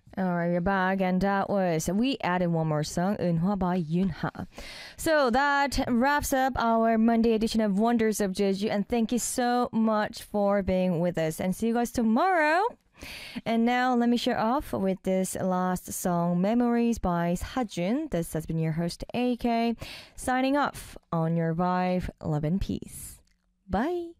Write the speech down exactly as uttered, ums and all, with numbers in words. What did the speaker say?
Alright, you're back, and that was we added one more song, Eunhwa by Yoonha. So that wraps up our Monday edition of Wonders of Jeju, and thank you so much for being with us. And see you guys tomorrow. And now let me share off with this last song, Memories by Hajun. This has been your host A K, signing off on your vibe, love and peace. Bye.